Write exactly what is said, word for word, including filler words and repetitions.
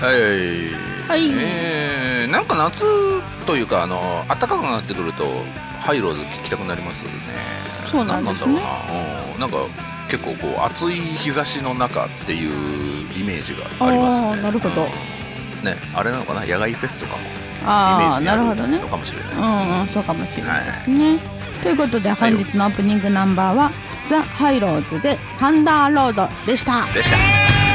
はい、 はい、 えー、なんか夏というかあの暖かくなってくるとハイローズ聴きたくなりますね。 そうなんですね。 なんだろうな、うん、なんか結構こう暑い日差しの中っていうイメージがありますね。 あー、なるほど、 うん、ね、あれなのかな、野外フェスとかもイメーあー、 ジにあるなるほどね。 のかもしれない。 うんうん、そうかもしれないですね、はい、ということで本日のオープニングナンバーはザ・ハイローズでサンダーロードでしたでした。